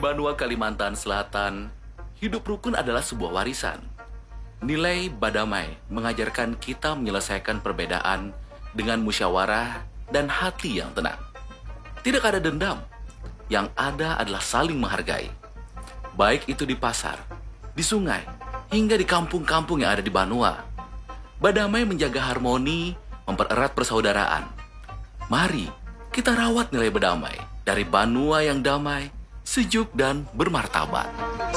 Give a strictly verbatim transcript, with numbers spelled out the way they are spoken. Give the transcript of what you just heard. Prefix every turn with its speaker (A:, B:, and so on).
A: Banua, Kalimantan Selatan, hidup rukun adalah sebuah warisan. Nilai Badamai mengajarkan kita menyelesaikan perbedaan dengan musyawarah dan hati yang tenang. Tidak ada dendam, yang ada adalah saling menghargai. Baik itu di pasar, di sungai, hingga di kampung-kampung yang ada di Banua. Badamai menjaga harmoni, mempererat persaudaraan. Mari kita rawat nilai Badamai dari Banua yang damai, sejuk dan bermartabat.